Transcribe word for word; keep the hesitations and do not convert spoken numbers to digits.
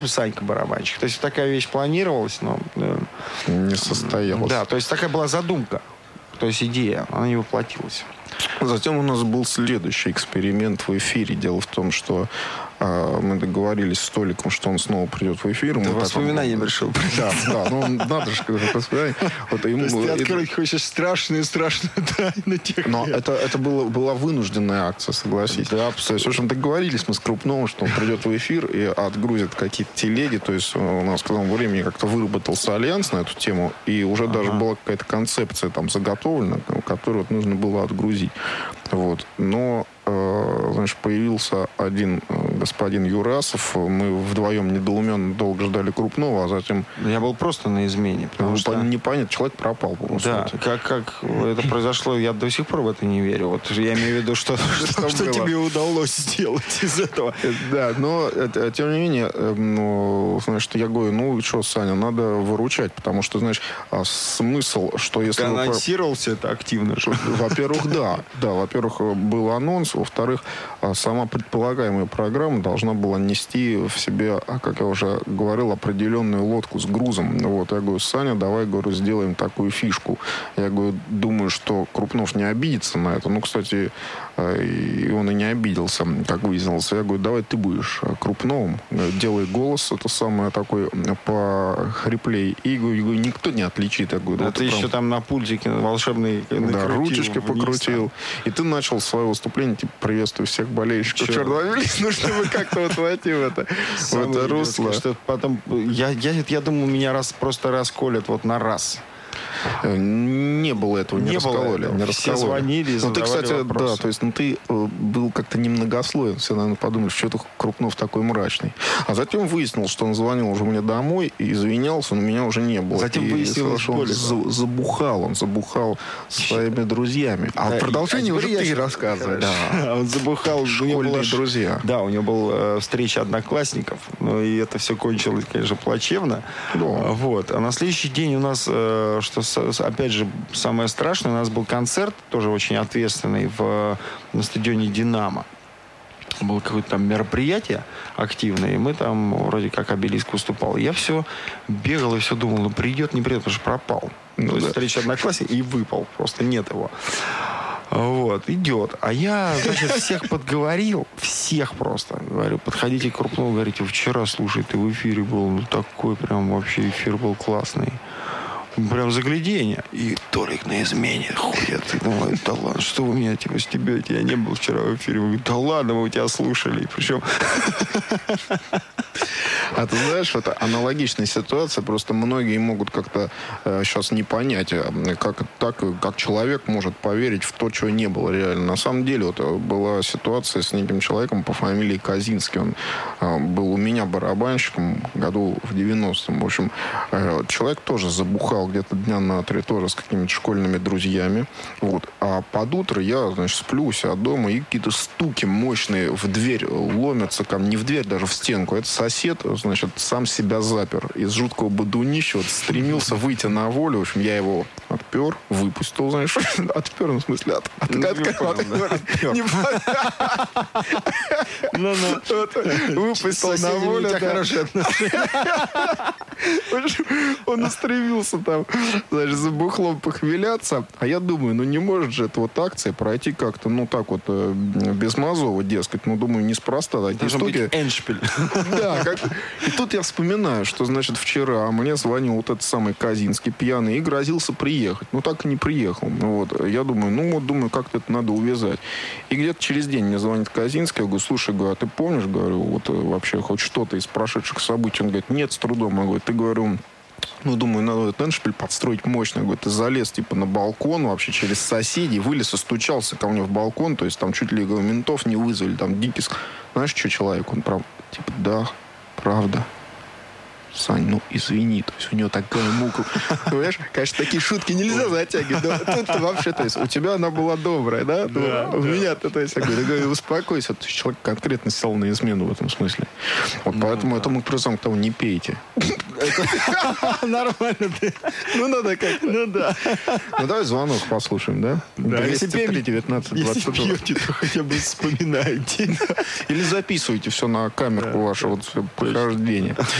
Санька барабанщик. То есть такая вещь планировалась, но... Да, не состоялась. Да, то есть такая была задумка. То есть идея, она не воплотилась. Затем у нас был следующий эксперимент в эфире. Дело в том, что э, мы договорились с Толиком, что он снова придет в эфир. Ты воспоминанием решил. Да, да, ну надо же воспоминания. Вот, ему, То есть ты открыть это... хочешь страшные-страшные тайны тех Но лет. это, это было, была вынужденная акция, согласитесь. Да, то есть, в общем, договорились мы с Крупновым, что он придет в эфир и отгрузит какие-то телеги. То есть у нас к тому времени как-то выработался альянс на эту тему, и уже ага. даже была какая-то концепция там заготовлена, которую вот нужно было отгрузить. Вот. Но, э, значит, появился один господин Юрасов. Мы вдвоем недоуменно долго ждали Крупного, а затем... Я был просто на измене. Потому ну, что... непонятно, человек пропал. Да, как, как это произошло, я до сих пор в это не верю. Вот я имею в виду, что, что, что тебе удалось сделать из этого. Да, но тем не менее, ну, значит, я говорю, ну что, Саня, надо выручать, потому что, знаешь, смысл, что если... Ты анонсировался это активно? Во-первых, да. Да, во-первых, был анонс, во-вторых, сама предполагаемая программа должна была нести в себе, как я уже говорил, определенную лодку с грузом. Вот, я говорю, Саня, давай, говорю, сделаем такую фишку. Я говорю, думаю, что Крупнов не обидится на это. Ну, кстати, и он и не обиделся, как выяснилось. Я говорю, давай ты будешь Крупновым, делай голос, это самое такой похриплей. И говорю, никто не отличит. Я говорю, а ну, ты еще прям... там на пультике волшебный да, ручечки покрутил. И ты начал свое выступление, типа, приветствую всех болельщиков. Черт возьми, ну, чтобы как-то вот войти в это, в это русло. Что потом, я, я, я думаю, меня раз, просто расколят вот на раз. Не было этого, не, не раскололи. Было не все раскололи. Звонили, ну, ты, кстати, вопросы. Да, то есть, ну, ты был как-то немногословен. Все, наверное, подумали, что это Крупнов такой мрачный. А затем выяснил, что он звонил уже мне домой и извинялся, но меня уже не было. Затем и выяснилось, что он за, забухал. Он забухал со своими друзьями. А да, продолжение уже ты рассказываешь. Да. Он забухал. Школьные друзья. Да, у него была э, встреча одноклассников. Ну, и это все кончилось, конечно, плачевно. Да. Вот. А на следующий день у нас, э, что опять же, самое страшное, у нас был концерт, тоже очень ответственный, в, на стадионе «Динамо». Было какое-то там мероприятие активное, и мы там вроде как Обелиск выступал. Я все бегал и все думал, ну придет, не придет, потому что пропал. Ну, то есть встреча одноклассников и выпал, просто нет его. Вот, идет. А я, значит, всех подговорил, всех просто. Говорю, подходите к Крупнову, говорите, вчера, слушай, ты в эфире был, ну такой прям вообще эфир был классный. Прям загляденье. И Толик на измене ходит. И думает, да ладно, что вы меня типа стебете? Я не был вчера в эфире. Вы говорите, да ладно, мы у тебя слушали. Причем... А ты знаешь, это аналогичная ситуация. Просто многие могут как-то э, сейчас не понять, как так, как человек может поверить в то, чего не было реально. На самом деле, вот была ситуация с неким человеком по фамилии Казинский. Он э, был у меня барабанщиком году в девяностом. В общем, э, человек тоже забухал где-то дня на три тоже с какими-то школьными друзьями. Вот. А под утро я, значит, сплю у себя дома, и какие-то стуки мощные в дверь ломятся ко мне. Не в дверь, даже в стенку. Это сосед, значит, сам себя запер. Из жуткого бодунища вот, стремился выйти на волю. В общем, я его отпер, выпустил, знаешь. Отпер, ну, в смысле, от, от, ну, от, отпер. Выпустил на волю. У тебя хорошие отношения. Он устремился там, значит, за бухлом похмеляться. А я думаю, ну не может же эта вот акция пройти как-то, ну так вот, без Мазова, дескать. Ну, думаю, неспроста такие штуки. Эндшпиль. Да, как... И тут я вспоминаю, что, значит, вчера мне звонил вот этот самый Казинский пьяный и грозился приехать. Ну, так и не приехал. Вот. Я думаю, ну, вот, думаю, как-то это надо увязать. И где-то через день мне звонит Казинский, я говорю, слушай, говорю, а ты помнишь, говорю, вот вообще хоть что-то из прошедших событий? Он говорит, нет, с трудом. Я говорю, ты, говорю, ну, думаю, надо этот эндшпиль подстроить мощно. Я говорю, ты залез, типа, на балкон вообще через соседей, вылез и стучался ко мне в балкон, то есть там чуть ли, говорю, ментов не вызвали, там дикий... Знаешь, что человек? Он прям, типа, да, правда. Сань, ну извини, то есть у него такая мука. Понимаешь, конечно, такие шутки нельзя затягивать. Но тут вообще, то есть у тебя она была добрая, да? Да, у меня-то, то есть, я говорю, успокойся. То есть человек конкретно сел на измену в этом смысле. Вот поэтому это мы призываем к тому, не пейте. Нормально ты. Ну, надо как-то. Ну да. Ну, давай звонок послушаем, да? Да, если двести три девятнадцать двадцать Если пьете, то хотя бы вспоминайте. Или записывайте все на камерку ваше вот всё прохождение.